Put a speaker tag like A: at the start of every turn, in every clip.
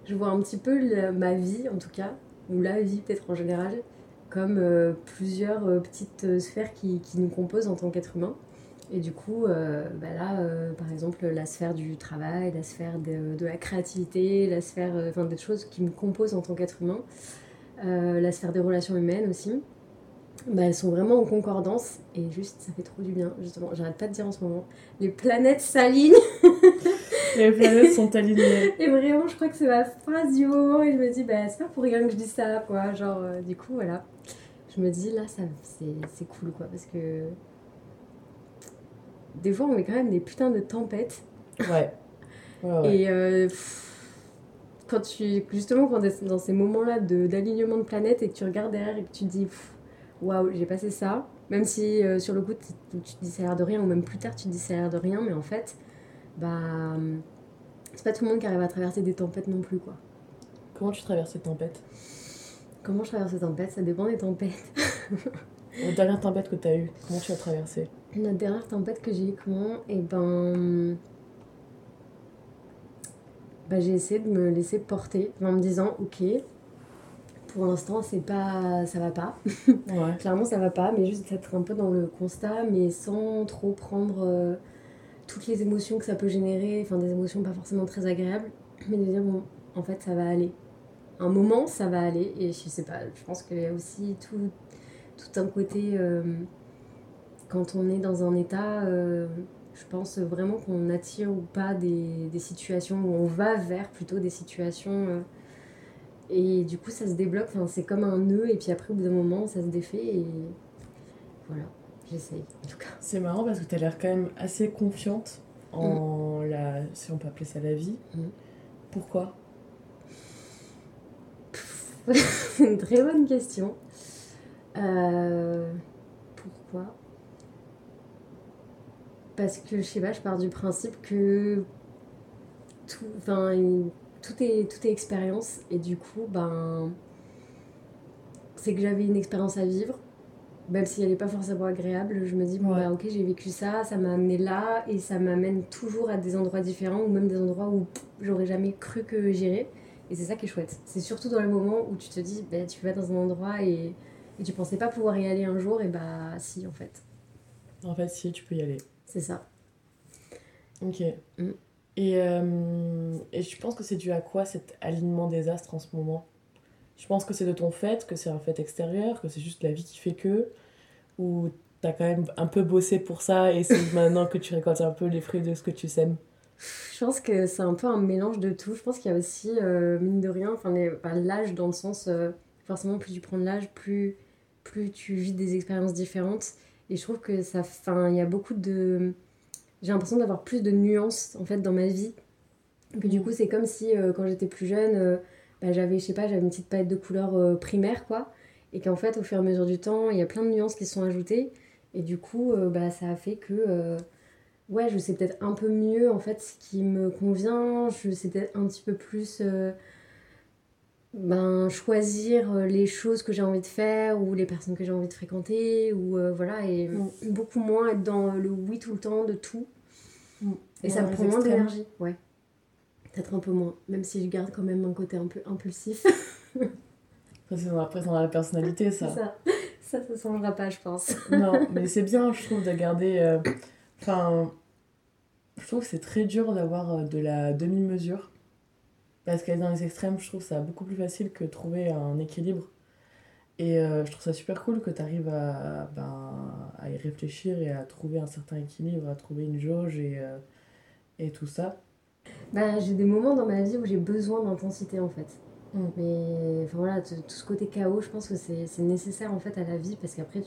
A: je vois un petit peu ma vie, en tout cas, ou la vie peut-être en général, comme plusieurs petites sphères qui nous composent en tant qu'être humain. Et du coup, là, par exemple, la sphère du travail, la sphère de la créativité, la sphère enfin, des choses qui me composent en tant qu'être humain, la sphère des relations humaines aussi, elles sont vraiment en concordance et juste ça fait trop du bien, justement. J'arrête pas de dire en ce moment, les planètes s'alignent.
B: Les planètes sont alignées.
A: Et vraiment, je crois que c'est ma phrase du moment et je me dis, c'est pas pour rien que je dis ça, quoi. Genre, du coup, voilà. Je me dis, là, c'est cool, quoi, parce que des fois, on met quand même des putains de tempêtes.
B: Ouais. Ouais.
A: Et justement, quand t'es dans ces moments-là d'alignement de planètes et que tu regardes derrière et que tu te dis, waouh, j'ai passé ça. Même si sur le coup, tu te dis ça a l'air de rien, ou même plus tard, tu te dis ça a l'air de rien, mais en fait, bah, c'est pas tout le monde qui arrive à traverser des tempêtes non plus, quoi.
B: Comment tu traverses cette tempête?
A: Comment je traverse les tempêtes? Ça dépend des tempêtes.
B: La dernière tempête que t'as eue, comment tu l'as traversée?
A: La dernière tempête que j'ai eue, comment? J'ai essayé de me laisser porter en me disant, ok, pour l'instant, ça va pas.
B: Ouais.
A: Clairement, ça va pas, mais juste être un peu dans le constat, mais sans trop prendre toutes les émotions que ça peut générer, enfin des émotions pas forcément très agréables, mais de dire, bon, en fait, ça va aller. Un moment, ça va aller, et je sais pas, je pense qu'il y a aussi tout un côté, quand on est dans un état, je pense vraiment qu'on attire ou pas des situations, où on va vers plutôt des situations. Et du coup, ça se débloque, enfin, c'est comme un nœud, et puis après, au bout d'un moment, ça se défait, et voilà, j'essaye, en tout cas.
B: C'est marrant parce que t'as l'air quand même assez confiante
A: Mm.
B: en la... si on peut appeler ça la vie.
A: Mm.
B: Pourquoi?
A: C'est une très bonne question. Pourquoi? Parce que, je sais pas, je pars du principe que enfin, tout est expérience, et du coup, c'est que j'avais une expérience à vivre. Même si elle n'est pas forcément agréable, je me dis, bon
B: Ouais.
A: ok, j'ai vécu ça, ça m'a amené là, et ça m'amène toujours à des endroits différents, ou même des endroits où j'aurais jamais cru que j'irais. Et c'est ça qui est chouette. C'est surtout dans le moment où tu te dis, tu vas dans un endroit et tu pensais pas pouvoir y aller un jour, et si, en fait.
B: En fait, si, tu peux y aller.
A: C'est ça.
B: Ok.
A: Mm.
B: Et je pense que c'est dû à quoi cet alignement des astres en ce moment? Je pense que c'est de ton fait, que c'est un fait extérieur, que c'est juste la vie qui fait que, ou t'as quand même un peu bossé pour ça et c'est maintenant que tu récoltes un peu les fruits de ce que tu sèmes?
A: Je pense que c'est un peu un mélange de tout. Je pense qu'il y a aussi, mine de rien, l'âge dans le sens, forcément, plus tu prends de l'âge, plus tu vis des expériences différentes. Et je trouve que il y a beaucoup de... J'ai l'impression d'avoir plus de nuances, en fait, dans ma vie. Que du coup, c'est comme si, quand j'étais plus jeune, j'avais, je sais pas, j'avais une petite palette de couleurs primaire, quoi. Et qu'en fait, au fur et à mesure du temps, il y a plein de nuances qui se sont ajoutées. Et du coup, ça a fait que... ouais, je sais peut-être un peu mieux en fait ce qui me convient, je sais peut-être un petit peu plus choisir les choses que j'ai envie de faire ou les personnes que j'ai envie de fréquenter ou voilà, et beaucoup moins être dans le oui tout le temps de tout. Et ça me prend moins d'énergie, ouais. Peut-être un peu moins, même si je garde quand même un côté un peu impulsif.
B: Après, c'est dans la personnalité, ça.
A: Ça se changera pas, je pense.
B: Non, mais c'est bien, je trouve, de garder... Enfin, je trouve que c'est très dur d'avoir de la demi-mesure. Parce qu'être dans les extrêmes, je trouve ça beaucoup plus facile que de trouver un équilibre. Et je trouve ça super cool que tu arrives à y réfléchir et à trouver un certain équilibre, à trouver une jauge et tout ça.
A: J'ai des moments dans ma vie où j'ai besoin d'intensité en fait.
B: Mm.
A: Mais enfin, voilà, tout ce côté chaos, je pense que c'est nécessaire en fait à la vie, parce qu'après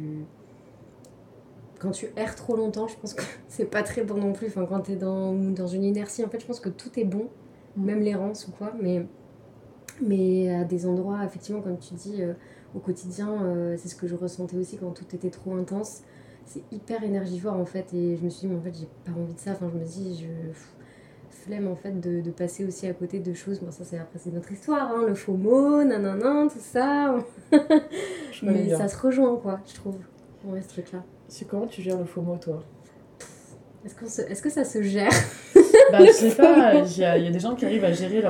A: quand tu erres trop longtemps, je pense que c'est pas très bon non plus. Enfin, quand t'es dans une inertie, en fait, je pense que tout est bon, même l'errance ou quoi. Mais à des endroits, effectivement, comme tu dis, au quotidien, c'est ce que je ressentais aussi quand tout était trop intense. C'est hyper énergivore en fait, et je me suis dit, mais en fait, j'ai pas envie de ça. Enfin, je me dis, flemme en fait de passer aussi à côté de choses. Bon, ça, c'est notre histoire, hein, le FOMO, nanana, tout ça. Mais
B: bien.
A: ça se rejoint, quoi, je trouve, ouais, ce truc-là.
B: C'est comment tu gères le FOMO, toi?
A: Est-ce que ça se gère?
B: Je sais pas, il y a des gens qui arrivent à gérer